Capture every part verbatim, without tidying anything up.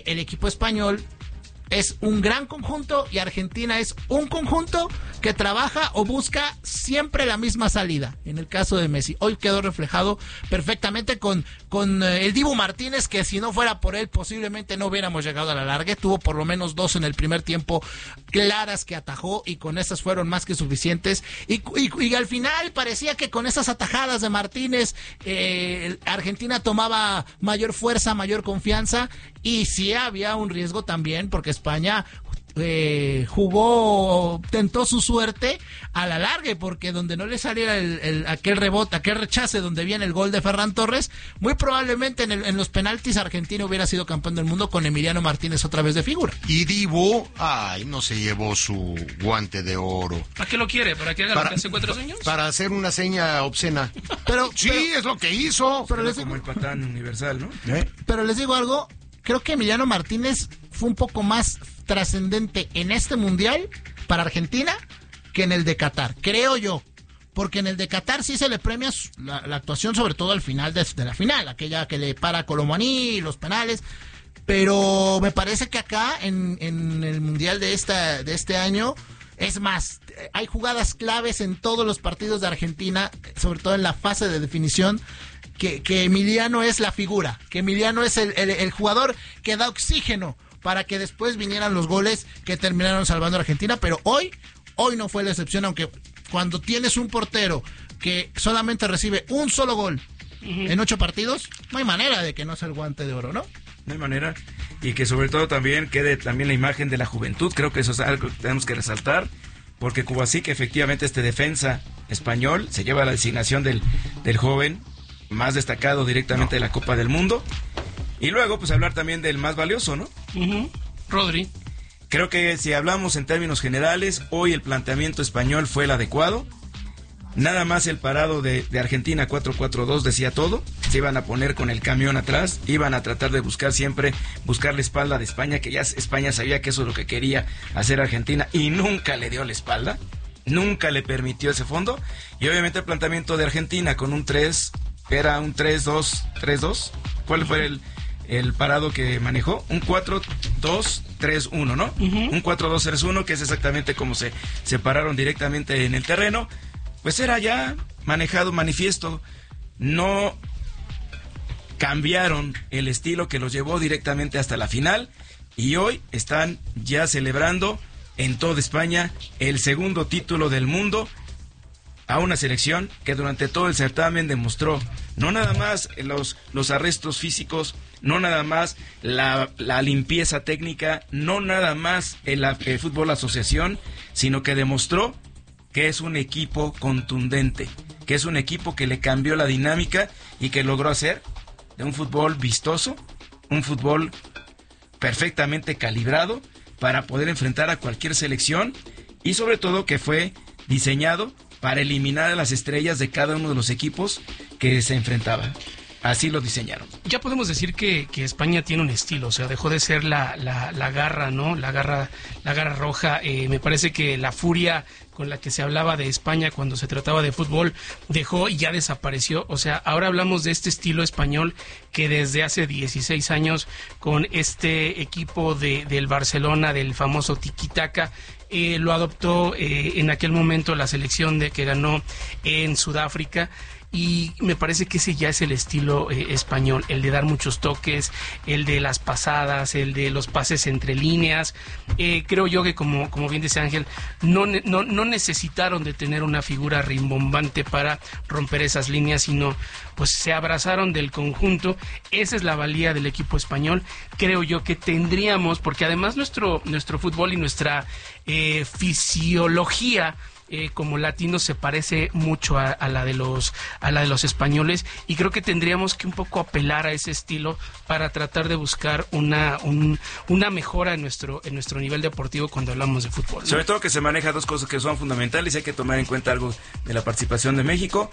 el equipo español es un gran conjunto y Argentina es un conjunto que trabaja o busca siempre la misma salida. En el caso de Messi, hoy quedó reflejado perfectamente con, con eh, el Dibu Martínez, que si no fuera por él posiblemente no hubiéramos llegado a la larga. Tuvo por lo menos dos en el primer tiempo claras que atajó y con esas fueron más que suficientes. Y, y, y al final parecía que con esas atajadas de Martínez eh, Argentina tomaba mayor fuerza, mayor confianza, y sí había un riesgo también porque España eh, jugó, tentó su suerte a la larga, porque donde no le saliera el, el, aquel rebote, aquel rechace donde viene el gol de Ferran Torres, muy probablemente en, el, en los penaltis Argentina hubiera sido campeón del mundo con Emiliano Martínez otra vez de figura. Y Dibu, ay, no se llevó su guante de oro. ¿Para qué lo quiere? ¿Para que haga para, lo que hace cuatro años? Para hacer una seña obscena. Pero sí, pero, es lo que hizo. Pero les como digo, el patán universal, ¿no? ¿Eh? Pero les digo algo, creo que Emiliano Martínez fue un poco más trascendente en este mundial para Argentina que en el de Qatar, creo yo, porque en el de Qatar sí se le premia la, la actuación, sobre todo al final de, de la final, aquella que le para a Colomani, los penales, pero me parece que acá en, en el mundial de esta de este año, es más, hay jugadas claves en todos los partidos de Argentina, sobre todo en la fase de definición, que, que Emiliano es la figura, que Emiliano es el, el, el jugador que da oxígeno para que después vinieran los goles que terminaron salvando a Argentina, pero hoy, hoy no fue la excepción, aunque cuando tienes un portero que solamente recibe un solo gol uh-huh. en ocho partidos, no hay manera de que no sea el guante de oro, ¿no? No hay manera, y que sobre todo también quede también la imagen de la juventud, creo que eso es algo que tenemos que resaltar, porque Kubasik, efectivamente este defensa español, se lleva la designación del, del joven más destacado directamente no. de la Copa del Mundo. Y luego, pues hablar también del más valioso, ¿no? Uh-huh. Rodri. Creo que si hablamos en términos generales, hoy el planteamiento español fue el adecuado. Nada más el parado de, de Argentina cuatro cuatro dos decía todo. Se iban a poner con el camión atrás, iban a tratar de buscar siempre, buscar la espalda de España, que ya España sabía que eso es lo que quería hacer Argentina y nunca le dio la espalda, nunca le permitió ese fondo. Y obviamente el planteamiento de Argentina con un tres, era un tres dos tres dos. ¿Cuál fue el... el parado que manejó? Un cuatro dos tres uno, ¿no? Uh-huh. Un cuatro dos tres uno, que es exactamente como se separaron directamente en el terreno. Pues era ya manejado, manifiesto. No cambiaron el estilo que los llevó directamente hasta la final. Y hoy están ya celebrando en toda España el segundo título del mundo a una selección que durante todo el certamen demostró no nada más los, los arrestos físicos, no nada más la, la limpieza técnica, no nada más el, el fútbol asociación, sino que demostró que es un equipo contundente, que es un equipo que le cambió la dinámica y que logró hacer de un fútbol vistoso, un fútbol perfectamente calibrado para poder enfrentar a cualquier selección, y sobre todo que fue diseñado para eliminar a las estrellas de cada uno de los equipos que se enfrentaban. Así lo diseñaron. Ya podemos decir que, que España tiene un estilo, o sea, dejó de ser la, la, la garra, ¿no? La garra, la garra roja. Eh, me parece que la furia con la que se hablaba de España cuando se trataba de fútbol dejó y ya desapareció. O sea, ahora hablamos de este estilo español que desde hace dieciséis años con este equipo de, del Barcelona, del famoso tiki-taka, Eh, lo adoptó eh, en aquel momento la selección de que ganó en Sudáfrica, y me parece que ese ya es el estilo eh, español, el de dar muchos toques, el de las pasadas, el de los pases entre líneas. Eh, creo yo que como, como bien dice Ángel, no, no, no necesitaron de tener una figura rimbombante para romper esas líneas, sino pues se abrazaron del conjunto. Esa es la valía del equipo español. Creo yo que tendríamos, porque además nuestro, nuestro fútbol y nuestra eh, fisiología Eh, como latinos se parece mucho a, a la de los a la de los españoles, y creo que tendríamos que un poco apelar a ese estilo para tratar de buscar una un, una mejora en nuestro en nuestro nivel deportivo cuando hablamos de fútbol, ¿no? Sobre todo que se maneja dos cosas que son fundamentales y hay que tomar en cuenta algo de la participación de México.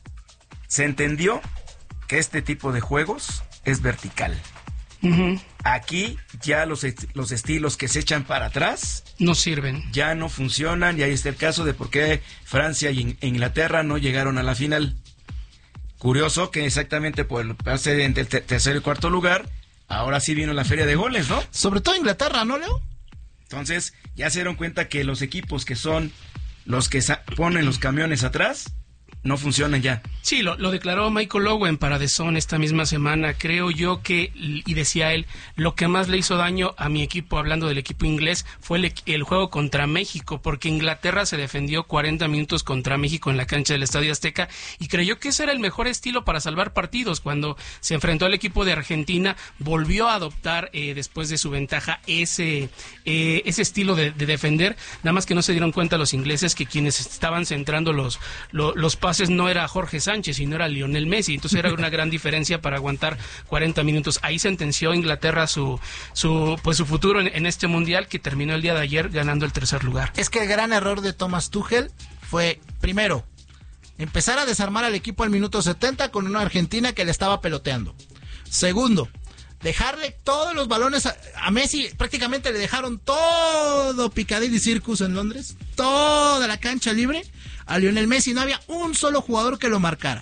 Se entendió que este tipo de juegos es vertical. Uh-huh. Aquí ya los, est- los estilos que se echan para atrás no sirven, ya no funcionan, y ahí está el caso de por qué Francia y Inglaterra no llegaron a la final. Curioso que exactamente por el pase entre el tercer y cuarto lugar ahora sí vino la feria de goles, ¿no? Sobre todo Inglaterra, ¿no, Leo? Entonces, ya se dieron cuenta que los equipos que son los que sa- ponen los camiones atrás, no funcionan ya. Sí, lo, lo declaró Michael Owen para The Sun esta misma semana. Creo yo que, y decía él, lo que más le hizo daño a mi equipo, hablando del equipo inglés, fue el, el juego contra México, porque Inglaterra se defendió cuarenta minutos contra México en la cancha del Estadio Azteca y creyó que ese era el mejor estilo para salvar partidos. Cuando se enfrentó al equipo de Argentina, volvió a adoptar eh, después de su ventaja ese, eh, ese estilo de, de defender, nada más que no se dieron cuenta los ingleses que quienes estaban centrando los, los, los pases no era Jorge Sánchez, sino era Lionel Messi. Entonces era una gran diferencia para aguantar cuarenta minutos. Ahí sentenció Inglaterra su su pues su futuro en, en este mundial, que terminó el día de ayer ganando el tercer lugar. Es que el gran error de Thomas Tuchel fue, primero, empezar a desarmar al equipo al minuto setenta con una Argentina que le estaba peloteando. Segundo, dejarle todos los balones a, a Messi. Prácticamente le dejaron todo Piccadilly Circus en Londres, toda la cancha libre a Lionel Messi. No había un solo jugador que lo marcara.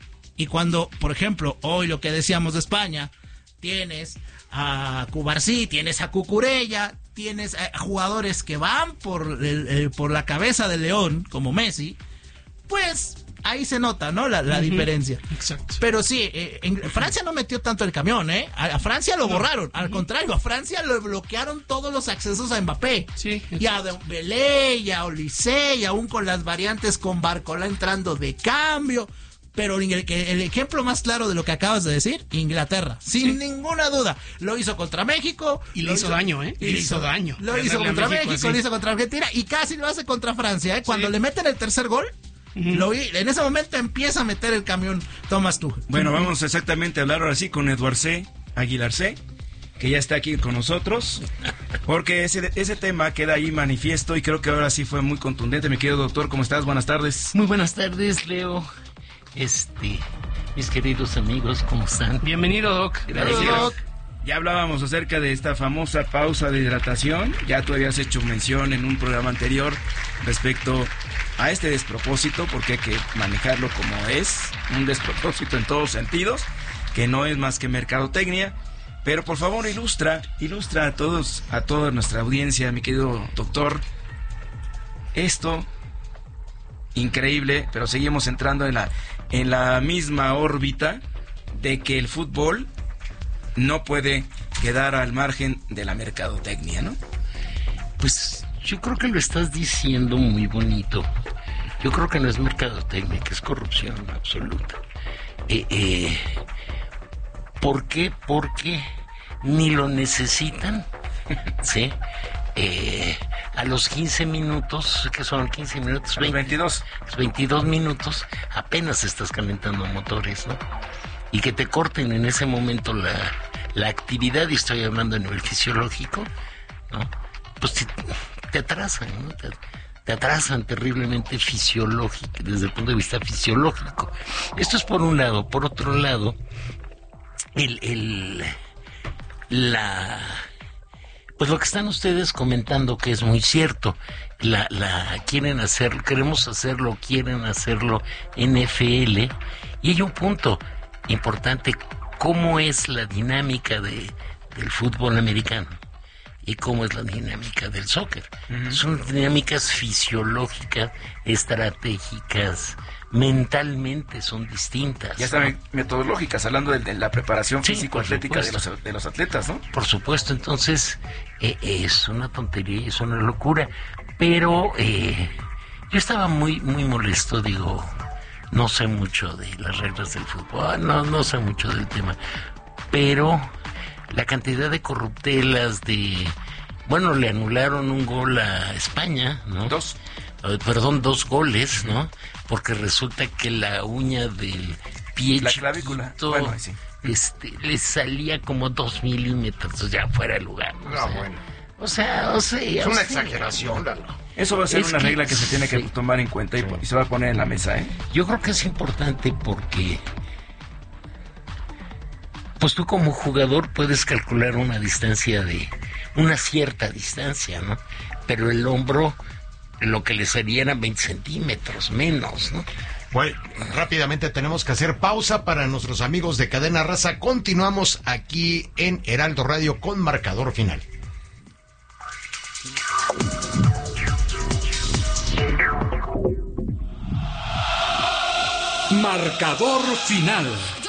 Y cuando, por ejemplo, hoy lo que decíamos de España, tienes a Cubarsí, tienes a Cucurella, tienes a jugadores que van por, el, el, por la cabeza del león, como Messi, pues ahí se nota, ¿no? La, la uh-huh. diferencia. Exacto. Pero sí, eh, en Francia no metió tanto el camión, ¿eh? A, a Francia lo no. borraron. Al uh-huh. contrario, a Francia le bloquearon todos los accesos a Mbappé. Sí. Y a Dembélé, y a Olise, y aún con las variantes con Barcola entrando de cambio. Pero el, el ejemplo más claro de lo que acabas de decir, Inglaterra, sin sí. ninguna duda. Lo hizo contra México. Y le hizo, hizo daño, ¿eh? Y le hizo daño. Lo hizo contra México, México lo hizo contra Argentina y casi lo hace contra Francia, ¿eh? Cuando sí. le meten el tercer gol, uh-huh. lo, en ese momento empieza a meter el camión Thomas Tuchel. Bueno, vamos exactamente a hablar ahora sí con Eduard C. Aguilar C., que ya está aquí con nosotros, porque ese, ese tema queda ahí manifiesto y creo que ahora sí fue muy contundente. Mi querido doctor, ¿cómo estás? Buenas tardes. Muy buenas tardes, Leo. Este, mis queridos amigos, ¿cómo están? Bienvenido, Doc. Gracias. Doc. Ya hablábamos acerca de esta famosa pausa de hidratación. Ya tú habías hecho mención en un programa anterior respecto a este despropósito, porque hay que manejarlo como es, un despropósito en todos sentidos, que no es más que mercadotecnia. Pero por favor ilustra, ilustra a todos, a toda nuestra audiencia, mi querido doctor, esto increíble, pero seguimos entrando en la en la misma órbita de que el fútbol no puede quedar al margen de la mercadotecnia, ¿no? Pues yo creo que lo estás diciendo muy bonito. Yo creo que no es mercadotecnia, que es corrupción absoluta. Eh, eh, ¿Por qué? Porque ni lo necesitan, ¿sí? Eh, a los quince minutos, que son quince minutos, veinte, veintidós. veintidós minutos, apenas estás calentando motores, ¿no? Y que te corten en ese momento la, la actividad, y estoy hablando a nivel fisiológico, ¿no? Pues te, te atrasan, ¿no? Te, te atrasan terriblemente fisiológico, desde el punto de vista fisiológico. Esto es por un lado. Por otro lado, el, el, la... Pues lo que están ustedes comentando, que es muy cierto, la, la quieren hacer, queremos hacerlo, quieren hacerlo N F L, y hay un punto importante: cómo es la dinámica de, del fútbol americano y cómo es la dinámica del soccer. Uh-huh. Son dinámicas fisiológicas, estratégicas, mentalmente son distintas. Ya están, ¿no?, metodológicas, hablando de, de la preparación sí, físico-atlética de los, de los atletas, ¿no? Por supuesto, entonces eh, es una tontería y es una locura, pero eh, yo estaba muy muy molesto, digo, no sé mucho de las reglas del fútbol, no, no sé mucho del tema, pero la cantidad de corruptelas, de... Bueno, le anularon un gol a España, ¿no? Dos. Uh, perdón, dos goles, ¿no? Porque resulta que la uña del pie la clavícula, chiquito, bueno, sí. este, le salía como dos milímetros ya fuera de lugar. ¿no? No, o sea, bueno. O sea, o sea... Es o una sea, exageración, Lalo. Eso va a ser es una que, regla que se tiene que sí, tomar en cuenta y, sí. y se va a poner en la mesa, ¿eh? Yo creo que es importante porque... Pues tú como jugador puedes calcular una distancia de... Una cierta distancia, ¿no? Pero el hombro, lo que le sería eran veinte centímetros menos, ¿no? Bueno, rápidamente tenemos que hacer pausa para nuestros amigos de Cadena Raza. Continuamos aquí en Heraldo Radio con marcador final. Marcador final.